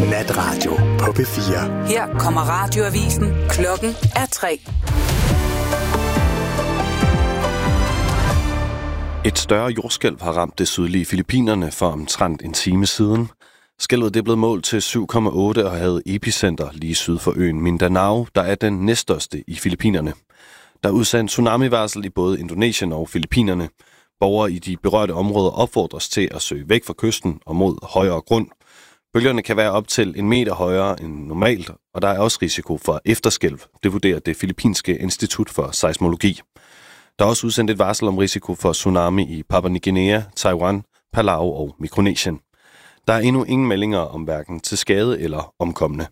Natradio på P4. Her kommer radioavisen. Klokken er 3. Et større jordskælv har ramt det sydlige Filippinerne for omtrent en time siden. Skælvet er blevet målt til 7,8 og havde epicenter lige syd for øen Mindanao, der er den næststørste i Filippinerne. Der er udsendt tsunamivarsel i både Indonesien og Filippinerne. Borgere i de berørte områder opfordres til at søge væk fra kysten og mod højere grund. Bølgerne kan være op til 1 meter højere end normalt, og der er også risiko for efterskælv. Det vurderer det Filippinske Institut for Seismologi. Der er også udsendt et varsel om risiko for tsunami i Papua Ny Guinea, Taiwan, Palau og Mikronesien. Der er endnu ingen meldinger om hverken til skade eller omkomne.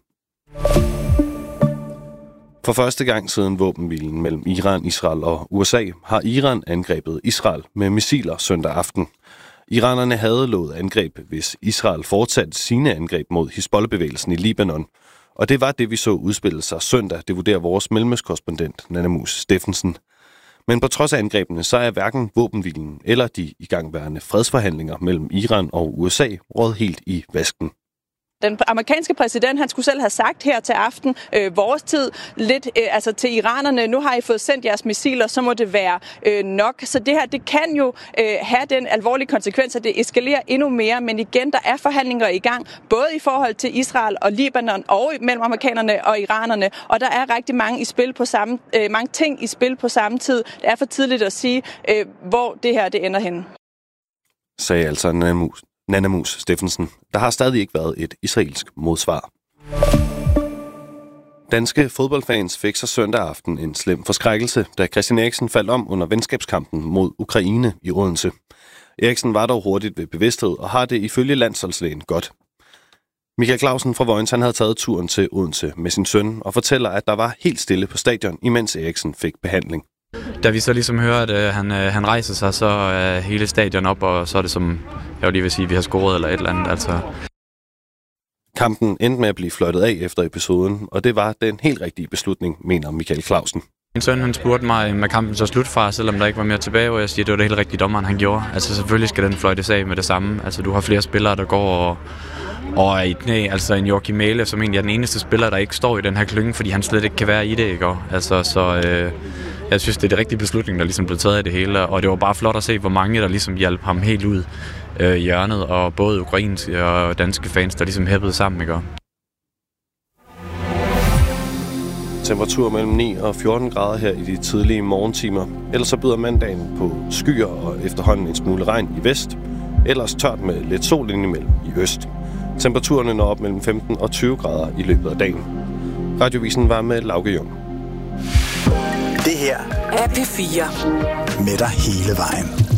For første gang siden våbenhvilen mellem Iran, Israel og USA har Iran angrebet Israel med missiler søndag aften. Iranerne havde lovet angreb, hvis Israel fortsatte sine angreb mod Hizbollah-bevægelsen i Libanon. Og det var det, vi så udspille sig søndag, det vurderer vores mellemøstkorrespondent Nanna Mus Steffensen. Men på trods af angrebene, så er hverken våbenhvilen eller de igangværende fredsforhandlinger mellem Iran og USA røget helt i vasken. Den amerikanske præsident, han skulle selv have sagt her til aften, vores tid, lidt til iranerne, nu har I fået sendt jeres missiler, så må det være nok. Så det her, det kan jo have den alvorlige konsekvens, at det eskalerer endnu mere. Men igen, der er forhandlinger i gang, både i forhold til Israel og Libanon, og mellem amerikanerne og iranerne. Og der er rigtig mange ting i spil på samme tid. Det er for tidligt at sige, hvor det her det ender henne. Sagde altså Nanna Mus Steffensen. Der har stadig ikke været et israelsk modsvar. Danske fodboldfans fik sig søndag aften en slem forskrækkelse, da Christian Eriksen faldt om under venskabskampen mod Ukraine i Odense. Eriksen var dog hurtigt ved bevidsthed og har det ifølge landsholdslægen godt. Michael Clausen fra Vojens, han havde taget turen til Odense med sin søn og fortæller, at der var helt stille på stadion, imens Eriksen fik behandling. Da vi så ligesom hører, at han rejser sig, så er hele stadion op, og så er det som, jeg vil lige vil sige, vi har scoret eller et eller andet. Altså. Kampen endte med at blive fløjtet af efter episoden, og det var den helt rigtige beslutning, mener Michael Clausen. Min søn han spurgte mig, med kampen så slut fra, selvom der ikke var mere tilbage, og jeg siger, at det var det helt rigtige dommeren, han gjorde. Altså selvfølgelig skal den fløjtes af med det samme. Altså du har flere spillere, der går og er i knæ. Altså en Joachim Mæhle, som egentlig er den eneste spiller, der ikke står i den her klynge, fordi han slet ikke kan være i det, ikke? Altså så... Jeg synes, det er det rigtige beslutning, der ligesom blev taget af det hele, og det var bare flot at se, hvor mange der ligesom hjalp ham helt ud i hjørnet, og både ukrainske og danske fans, der ligesom hæppede sammen, ikke? Temperatur mellem 9 og 14 grader her i de tidlige morgentimer. Ellers så byder mandagen på skyer og efterhånden en smule regn i vest. Ellers tørt med lidt sol indimellem i øst. Temperaturerne når op mellem 15 og 20 grader i løbet af dagen. Radiovisen var med Lauke Jung. Det her er P4. Med dig hele vejen.